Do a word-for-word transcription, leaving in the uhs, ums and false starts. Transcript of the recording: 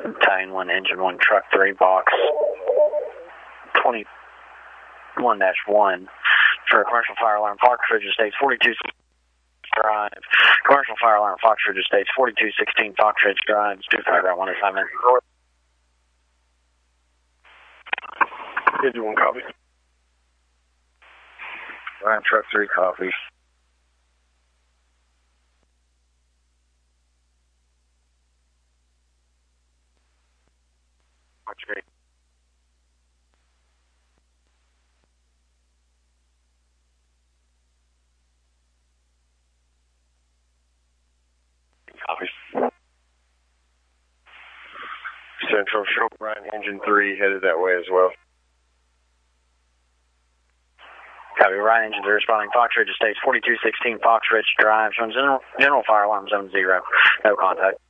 Battalion one, Engine one, Truck three, Box twenty-one dash one for commercial fire alarm, Fox Ridge Estates, forty-two Drive. Commercial fire alarm, Fox Ridge Estates, forty-two sixteen Fox Ridge Drive, two five one assignment. Engine one, copy. Ryan, Truck three, copy. Okay. Copy. Central, show Ryan, Engine three, headed that way as well. Copy, Ryan, Engine three responding, Fox Ridge Estates, forty-two sixteen Fox Ridge Drive, showing general, general fire alarm zone zero. No contact.